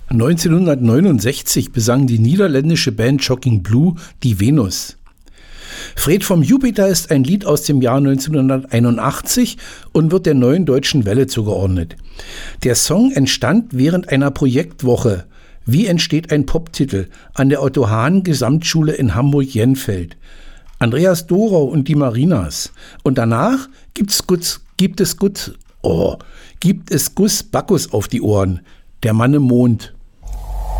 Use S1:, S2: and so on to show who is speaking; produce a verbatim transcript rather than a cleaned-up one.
S1: neunzehnhundertneunundsechzig besang die niederländische Band Shocking Blue die Venus. Fred vom Jupiter ist ein Lied aus dem Jahr neunzehnhunderteinundachtzig und wird der Neuen Deutschen Welle zugeordnet. Der Song entstand während einer Projektwoche Wie entsteht ein Poptitel an der Otto-Hahn-Gesamtschule in Hamburg-Jenfeld. Andreas Dorau und die Marinas. Und danach gibt's Guts, gibt es Guts, oh, gibt es Gus Backus auf die Ohren. Der Mann im Mond.